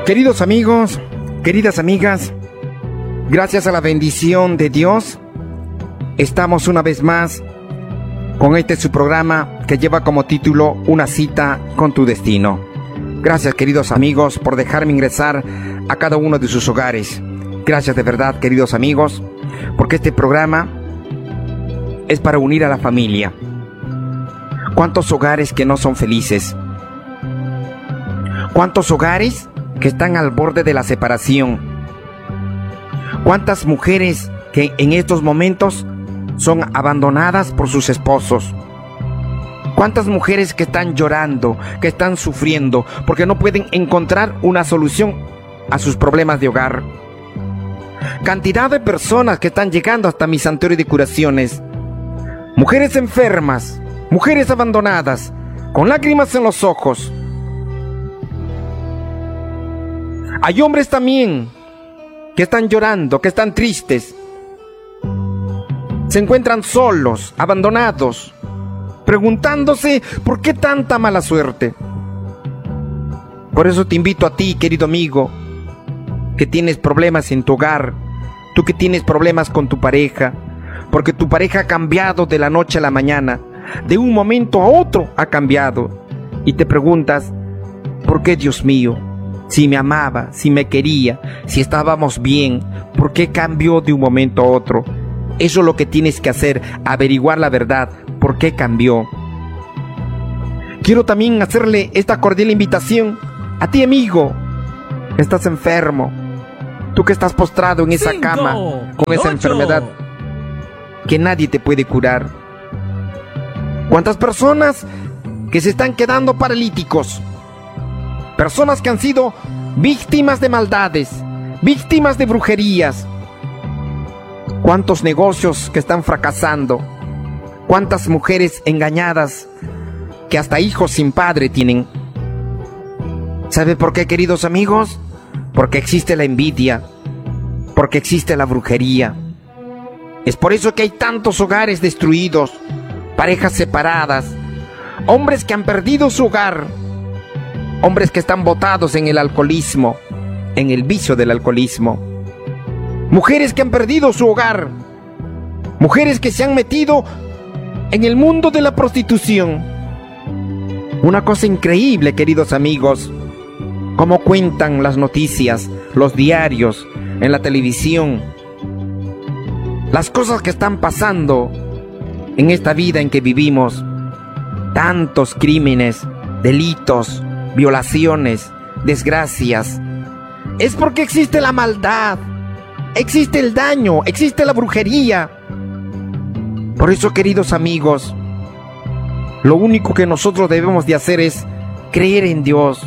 Queridos amigos, queridas amigas, gracias a la bendición de Dios, estamos una vez más con su programa que lleva como título Una cita con tu destino. Gracias, queridos amigos, por dejarme ingresar a cada uno de sus hogares. Gracias de verdad, queridos amigos, porque este programa es para unir a la familia. ¿Cuántos hogares que no son felices? ¿Cuántos hogares que están al borde de la separación? ¿Cuántas mujeres que en estos momentos son abandonadas por sus esposos? ¿Cuántas mujeres que están llorando, que están sufriendo porque no pueden encontrar una solución a sus problemas de hogar? Cantidad de personas que están llegando hasta mi santuario de curaciones. Mujeres enfermas, mujeres abandonadas, con lágrimas en los ojos. Hay hombres también que están llorando, que están tristes. Se encuentran solos, abandonados, preguntándose por qué tanta mala suerte. Por eso te invito a ti, querido amigo, que tienes problemas en tu hogar, tú que tienes problemas con tu pareja, porque tu pareja ha cambiado de la noche a la mañana, de un momento a otro ha cambiado, y te preguntas, ¿por qué, Dios mío? Si me amaba, si me quería, si estábamos bien, ¿por qué cambió de un momento a otro? Eso es lo que tienes que hacer, averiguar la verdad, ¿por qué cambió? Quiero también hacerle esta cordial invitación a ti, amigo, que estás enfermo, tú que estás postrado en esa cama con esa enfermedad que nadie te puede curar. ¿Cuántas personas que se están quedando paralíticos? Personas que han sido víctimas de maldades, víctimas de brujerías. ¿Cuántos negocios que están fracasando? ¿Cuántas mujeres engañadas que hasta hijos sin padre tienen? ¿Sabe por qué, queridos amigos? Porque existe la envidia, porque existe la brujería. Es por eso que hay tantos hogares destruidos, parejas separadas, hombres que han perdido su hogar, hombres que están botados en el alcoholismo, en el vicio del alcoholismo. Mujeres que han perdido su hogar, mujeres que se han metido en el mundo de la prostitución. Una cosa increíble, queridos amigos, cómo cuentan las noticias, los diarios, en la televisión, las cosas que están pasando en esta vida en que vivimos. Tantos crímenes, delitos, violaciones, desgracias. Es porque existe la maldad, existe el daño, existe la brujería. Por eso, queridos amigos, lo único que nosotros debemos de hacer es creer en Dios,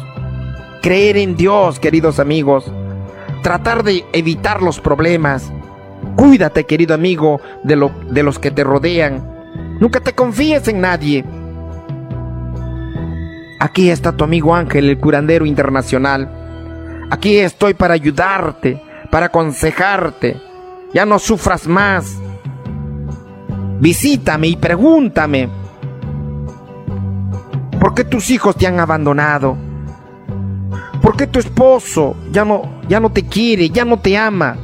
queridos amigos, tratar de evitar los problemas. Cuídate, querido amigo, de los que te rodean. Nunca te confíes en nadie. Aquí está tu amigo Ángel, el curandero internacional. Aquí estoy para ayudarte, para aconsejarte. Ya no sufras más. Visítame y pregúntame, ¿por qué tus hijos te han abandonado? ¿Por qué tu esposo ya no te quiere, ya no te ama?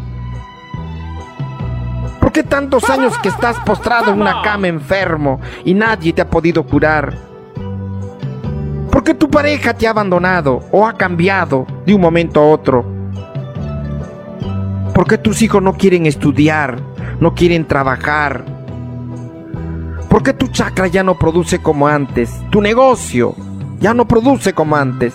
¿Por qué tantos años que estás postrado en una cama enfermo y nadie te ha podido curar? ¿Por qué tu pareja te ha abandonado o ha cambiado de un momento a otro? ¿Por qué tus hijos no quieren estudiar, no quieren trabajar? ¿Por qué tu chakra ya no produce como antes? Tu negocio ya no produce como antes.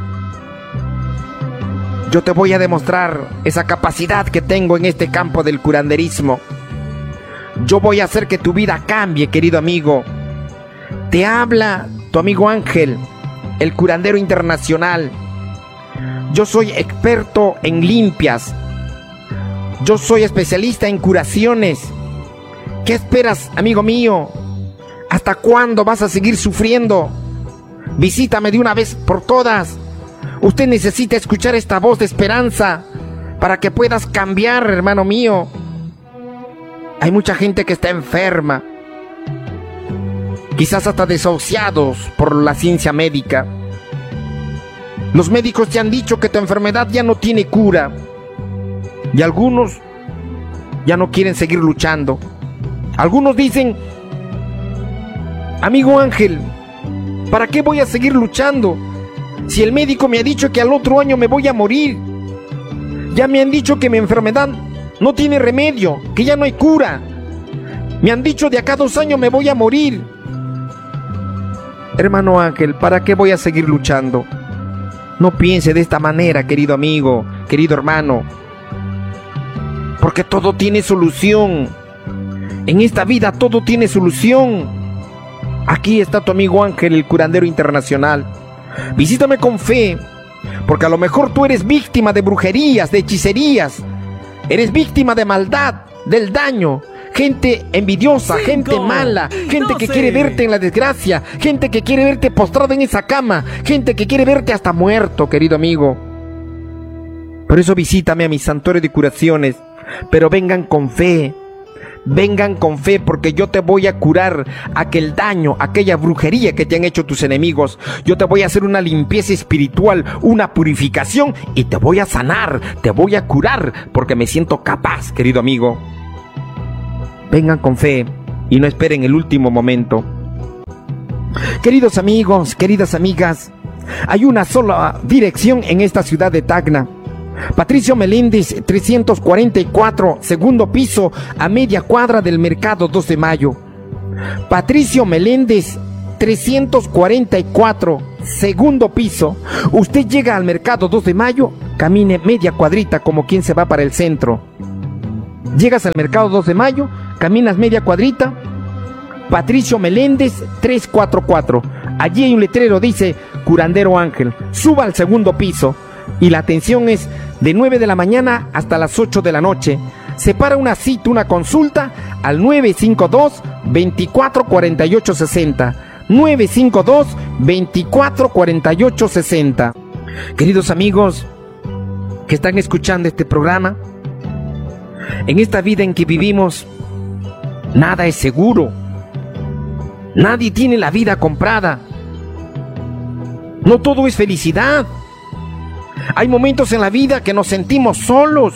Yo te voy a demostrar esa capacidad que tengo en este campo del curanderismo. Yo voy a hacer que tu vida cambie, querido amigo. Te habla tu amigo Ángel, el curandero internacional. Yo soy experto en limpias. Yo soy especialista en curaciones. ¿Qué esperas, amigo mío? ¿Hasta cuándo vas a seguir sufriendo? Visítame de una vez por todas. Usted necesita escuchar esta voz de esperanza para que puedas cambiar, hermano mío. Hay mucha gente que está enferma, quizás hasta desahuciados por la ciencia médica. Los médicos te han dicho que tu enfermedad ya no tiene cura. Y algunos ya no quieren seguir luchando. Algunos dicen: amigo Ángel, ¿para qué voy a seguir luchando? Si el médico me ha dicho que al otro año me voy a morir. Ya me han dicho que mi enfermedad no tiene remedio, que ya no hay cura. Me han dicho de acá a 2 años me voy a morir. Hermano Ángel, ¿para qué voy a seguir luchando? No piense de esta manera, querido amigo, querido hermano. Porque todo tiene solución. En esta vida todo tiene solución. Aquí está tu amigo Ángel, el curandero internacional. Visítame con fe, porque a lo mejor tú eres víctima de brujerías, de hechicerías. Eres víctima de maldad, del daño. Gente envidiosa, 5, gente mala, gente 12. Que quiere verte en la desgracia, gente que quiere verte postrado en esa cama, gente que quiere verte hasta muerto, querido amigo. Por eso visítame a mi santuario de curaciones, pero vengan con fe, porque yo te voy a curar aquel daño, aquella brujería que te han hecho tus enemigos. Yo te voy a hacer una limpieza espiritual, una purificación, y te voy a sanar, te voy a curar, porque me siento capaz, querido amigo. Vengan con fe y no esperen el último momento. Queridos amigos, queridas amigas, hay una sola dirección en esta ciudad de Tacna. Patricio Meléndez, 344, segundo piso, a media cuadra del Mercado 2 de Mayo. Patricio Meléndez, 344, segundo piso. Usted llega al Mercado 2 de Mayo, camine media cuadrita como quien se va para el centro. Llegas al Mercado 2 de Mayo, caminas media cuadrita, Patricio Meléndez 344. Allí hay un letrero, dice Curandero Ángel. Suba al segundo piso y la atención es de 9 de la mañana hasta las 8 de la noche. Separa una cita, una consulta al 952-244860. 952-244860. Queridos amigos que están escuchando este programa, en esta vida en que vivimos, nada es seguro. Nadie tiene la vida comprada. No todo es felicidad. Hay momentos en la vida que nos sentimos solos.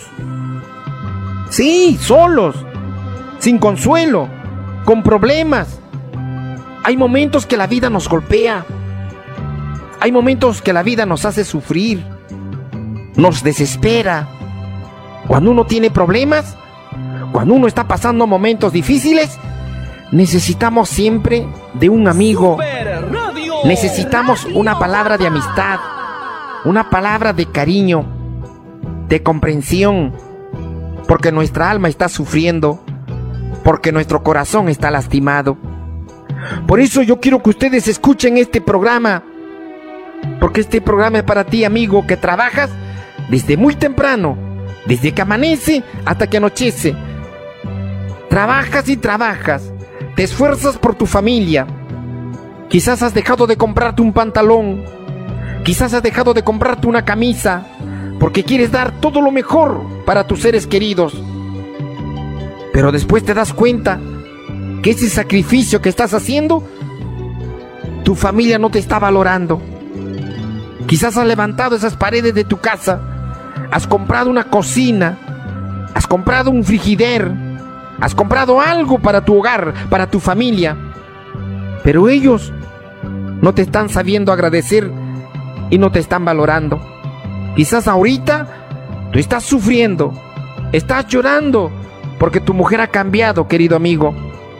Sí, solos, sin consuelo, con problemas. Hay momentos que la vida nos golpea. Hay momentos que la vida nos hace sufrir, nos desespera. Cuando uno tiene problemas, cuando uno está pasando momentos difíciles, necesitamos siempre de un amigo. Necesitamos una palabra de amistad, una palabra de cariño, de comprensión, porque nuestra alma está sufriendo, porque nuestro corazón está lastimado. Por eso yo quiero que ustedes escuchen este programa, porque este programa es para ti, amigo, que trabajas desde muy temprano, desde que amanece hasta que anochece. Trabajas y trabajas, te esfuerzas por tu familia. Quizás has dejado de comprarte un pantalón, quizás has dejado de comprarte una camisa, porque quieres dar todo lo mejor para tus seres queridos. Pero después te das cuenta que ese sacrificio que estás haciendo, tu familia no te está valorando. Quizás has levantado esas paredes de tu casa, has comprado una cocina, has comprado un frigider, has comprado algo para tu hogar, para tu familia, pero ellos no te están sabiendo agradecer y no te están valorando. Quizás ahorita tú estás sufriendo, estás llorando porque tu mujer ha cambiado, querido amigo.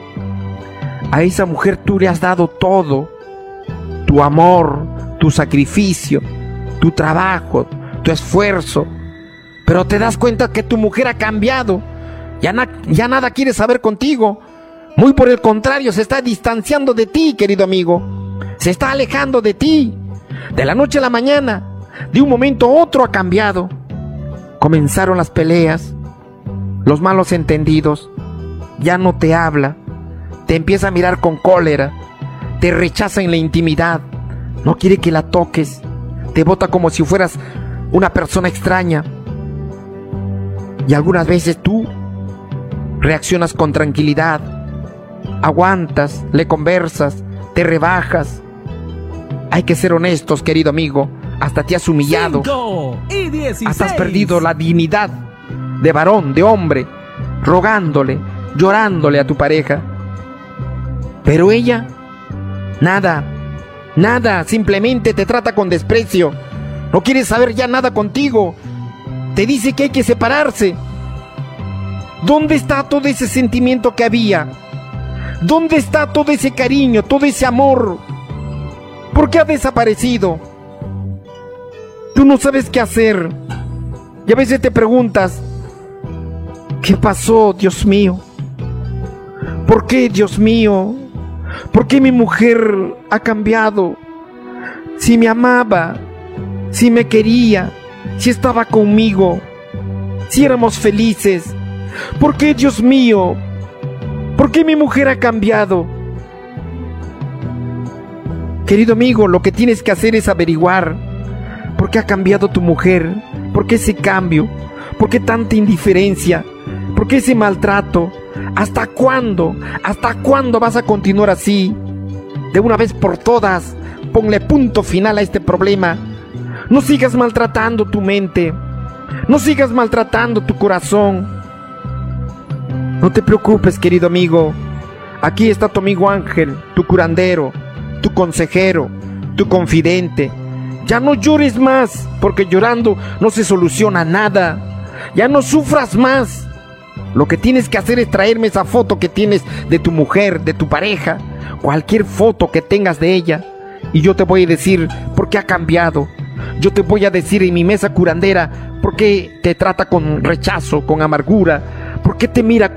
A esa mujer tú le has dado todo, tu amor, tu sacrificio, tu trabajo, tu esfuerzo, pero te das cuenta que tu mujer ha cambiado. Ya nada quiere saber contigo. Muy por el contrario, se está distanciando de ti, querido amigo. Se está alejando de ti. De la noche a la mañana, de un momento a otro ha cambiado. Comenzaron las peleas, los malos entendidos. Ya no te habla, te empieza a mirar con cólera, te rechaza en la intimidad, no quiere que la toques, te bota como si fueras una persona extraña. Y algunas veces tú reaccionas con tranquilidad, aguantas, le conversas, te rebajas. Hay que ser honestos, querido amigo, hasta te has humillado. 5 y 16. Hasta has perdido la dignidad de varón, de hombre, rogándole, llorándole a tu pareja. Pero ella, nada, simplemente te trata con desprecio. No quiere saber ya nada contigo. Te dice que hay que separarse. ¿Dónde está todo ese sentimiento que había? ¿Dónde está todo ese cariño, todo ese amor? ¿Por qué ha desaparecido? Tú no sabes qué hacer. Y a veces te preguntas, ¿qué pasó, Dios mío? ¿Por qué, Dios mío? ¿Por qué mi mujer ha cambiado? Si me amaba, si me quería, si estaba conmigo, si éramos felices. ¿Por qué, Dios mío? ¿Por qué mi mujer ha cambiado? Querido amigo, lo que tienes que hacer es averiguar por qué ha cambiado tu mujer, por qué ese cambio, por qué tanta indiferencia, por qué ese maltrato. ¿Hasta cuándo? ¿Hasta cuándo vas a continuar así? De una vez por todas, ponle punto final a este problema. No sigas maltratando tu mente, no sigas maltratando tu corazón. No te preocupes, querido amigo. Aquí está tu amigo Ángel, tu curandero, tu consejero, tu confidente. Ya no llores más, porque llorando no se soluciona nada. Ya no sufras más. Lo que tienes que hacer es traerme esa foto que tienes de tu mujer, de tu pareja, cualquier foto que tengas de ella, y yo te voy a decir por qué ha cambiado. Yo te voy a decir en mi mesa curandera por qué te trata con rechazo, con amargura, por qué te mira